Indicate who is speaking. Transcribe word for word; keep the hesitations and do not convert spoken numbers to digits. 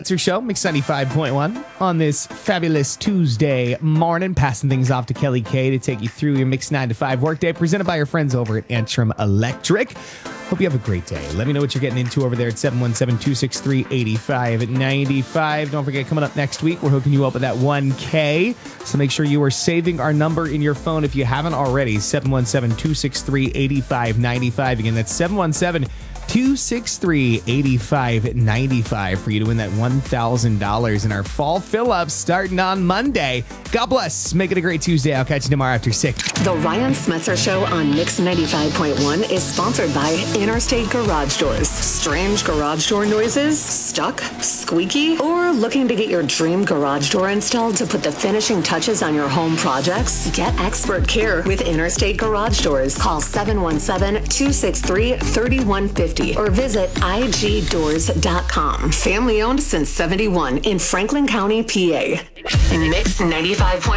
Speaker 1: Smitzer Show, Mix ninety-five point one on this fabulous Tuesday morning. Passing things off to Kelly K to take you through your Mix nine to five workday, presented by your friends over at Antrim Electric. Hope you have a great day. Let me know what you're getting into over there at seven one seven, two six three, eight five nine five. Don't forget, coming up next week, we're hooking you up with that one K. So make sure you are saving our number in your phone if you haven't already. seven one seven, two six three, eight five nine five. Again, that's seven one seven, two six three, eight five nine five for you to win that one thousand dollars in our fall fill-up starting on Monday. God bless. Make it a great Tuesday. I'll catch you tomorrow after six.
Speaker 2: The Ryan Smetzer Show on Mix ninety-five point one is sponsored by Interstate Garage Doors. Strange garage door noises? Stuck? Squeaky? Or looking to get your dream garage door installed to put the finishing touches on your home projects? Get expert care with Interstate Garage Doors. Call seven one seven, two six three, three one five zero or visit I G doors dot com. Family owned since seventy-one in Franklin County, P A. Mix ninety-five point one